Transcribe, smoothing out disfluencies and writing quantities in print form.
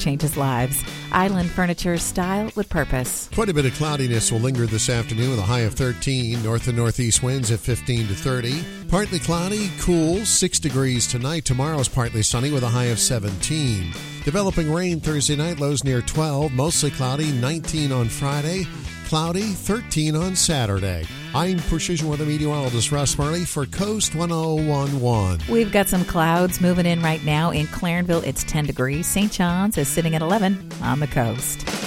changes lives. Island Furniture, style with purpose. Quite a bit of cloudiness will linger this afternoon with a high of 13. North and northeast winds at 15 to 30. Partly cloudy, cool, 6 degrees tonight. Tomorrow's partly sunny with a high of 17. Developing rain Thursday night, lows near 12. Mostly cloudy, 19 on Friday. Cloudy, 13 on Saturday. I'm Precision Weather Meteorologist Russ Murray for Coast 1011. We've got some clouds moving in right now. In Clarenville, it's 10 degrees. St. John's is sitting at 11 on the coast.